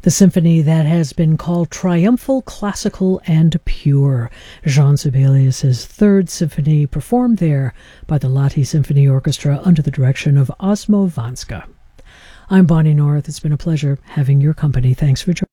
The symphony that has been called triumphal, classical, and pure. Jean Sibelius' Third Symphony, performed there by the Lahti Symphony Orchestra under the direction of Osmo Vanska. I'm Bonnie North. It's been a pleasure having your company. Thanks for joining.